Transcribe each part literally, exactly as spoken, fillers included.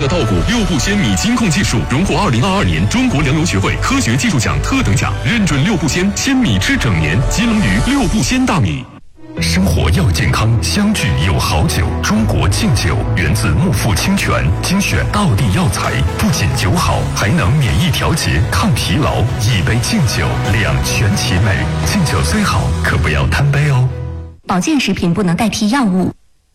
稻谷六步鲜米金控技术荣获二零二二年中国粮油学会科学技术奖特等奖，认准六步鲜鲜米吃整年，鸡冷于六步鲜大米。生活要健康，相聚有好酒。中国劲酒源自木富清泉，精选道地药材，不仅酒好，还能免疫调节、抗疲劳。一杯劲酒，两全其美。劲酒虽好，可不要贪杯哦。 保健食品不能代替药物。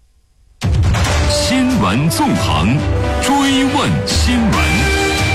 新闻纵横，追问新闻。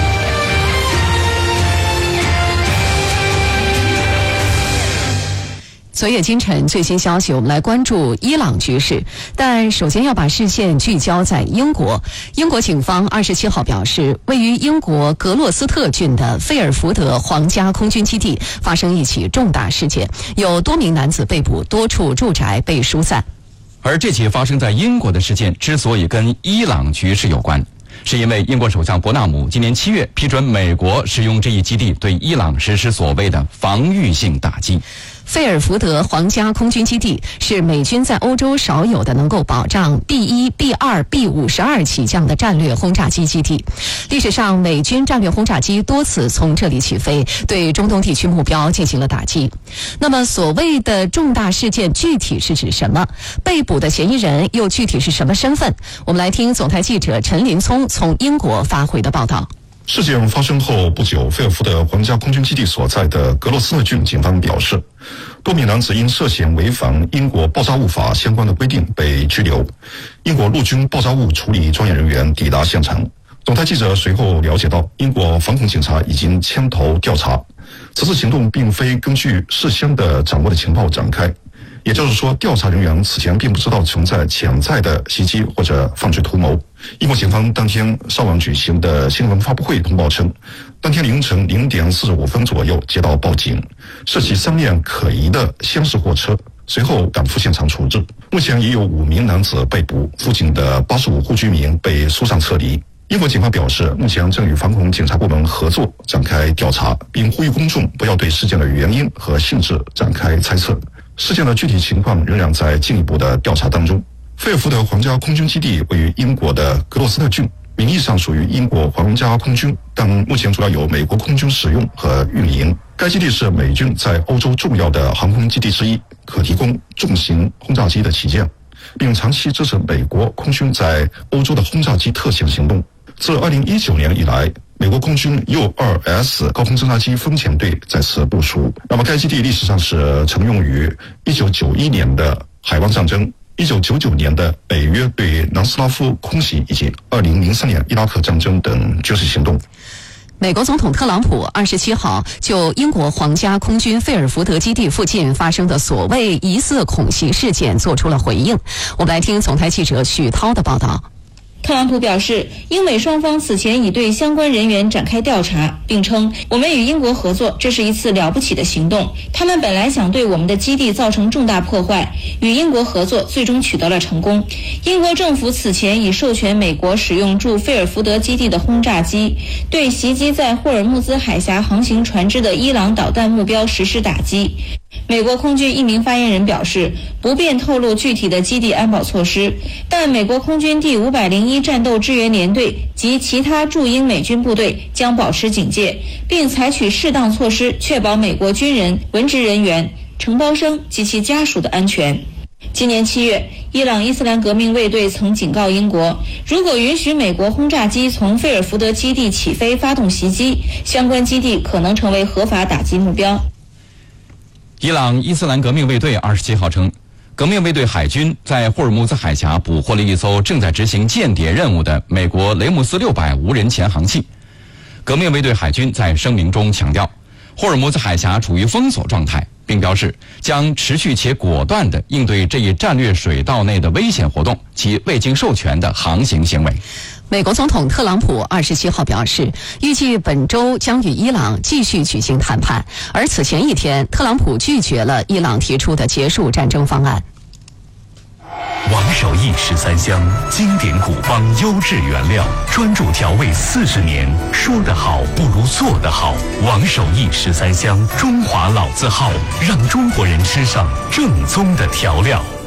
昨夜今晨最新消息，我们来关注伊朗局势，但首先要把视线聚焦在英国。英国警方二十七号表示，位于英国格洛斯特郡的费尔福德皇家空军基地发生一起重大事件，有多名男子被捕，多处住宅被疏散。 而这起发生在英国的事件之所以跟伊朗局势有关，是因为英国首相伯纳姆今年七月批准美国使用这一基地对伊朗实施所谓的防御性打击。 费尔福德皇家空军基地是美军在欧洲少有的能够保障 B 一、B 二、B 五十二 起降的战略轰炸机基地。历史上，美军战略轰炸机多次从这里起飞，对中东地区目标进行了打击。那么，所谓的重大事件具体是指什么？被捕的嫌疑人又具体是什么身份？我们来听总台记者陈林聪从英国发回的报道。 事件发生后不久，费尔福德皇家空军基地所在的格洛斯特郡警方表示，多名男子因涉嫌违反英国爆炸物法相关的规定被拘留。英国陆军爆炸物处理专业人员抵达现场。总台记者随后了解到，英国反恐警察已经牵头调查，此次行动并非根据事先的掌握的情报展开。也就是说，调查人员此前并不知道存在潜在的袭击或者犯罪图谋。英国警方当天稍晚举行的新闻发布会通报称，当天凌晨零点四十五分左右接到报警，涉及三辆可疑的厢式货车，随后赶赴现场处置。目前已有五名男子被捕，附近的八十五户居民被疏散撤离。英国警方表示，目前正与反恐警察部门合作展开调查，并呼吁公众不要对事件的原因和性质展开猜测。事件的具体情况仍然在进一步的调查当中。费尔福德皇家空军基地位于英国的格洛斯特郡，名义上属于英国皇家空军，但目前主要由美国空军使用和运营。该基地是美军在欧洲重要的航空基地之一，可提供重型轰炸机的起降，并长期支持美国空军在欧洲的轰炸机特遣行动。自二零一九年以来，美国空军 U 二 S 高空侦察机风潜队在此部署。那么该基地历史上是曾用于一九九一年的海湾战争、一九九九年的北约对南斯拉夫空袭以及二零零三年伊拉克战争等军事行动。 美国总统特朗普二十七号就英国皇家空军费尔福德基地附近发生的所谓疑似恐袭事件做出了回应。我们来听总台记者许涛的报道。 特朗普表示，英美双方此前已对相关人员展开调查，并称我们与英国合作，这是一次了不起的行动。他们本来想对我们的基地造成重大破坏，与英国合作最终取得了成功。英国政府此前已授权美国使用驻费尔福德基地的轰炸机，对袭击在霍尔木兹海峡航行船只的伊朗导弹目标实施打击。美国空军一名发言人表示，不便透露具体的基地安保措施，但美国空军第五百零一战斗支援联队及其他驻英美军部队将保持警戒，并采取适当措施确保美国军人、文职人员、承包商及其家属的安全。今年七月，伊朗伊斯兰革命卫队曾警告英国，如果允许美国轰炸机从费尔福德基地起飞发动袭击，相关基地可能成为合法打击目标。 伊朗伊斯兰革命卫队二十七号称，革命卫队海军在霍尔木兹海峡捕获了一艘正在执行间谍任务的美国雷姆斯六百无人潜航器。革命卫队海军在声明中强调，霍尔木兹海峡处于封锁状态，并表示将持续且果断地应对这一战略水道内的危险活动及未经授权的航行行为。 美国总统特朗普二十七号表示，预计本周将与伊朗继续举行谈判，而此前一天，特朗普拒绝了伊朗提出的结束战争方案。 王守义十三香，经典古方优质原料，专注调味四十年，说得好不如做得好。王守义十三香，中华老字号，让中国人吃上正宗的调料。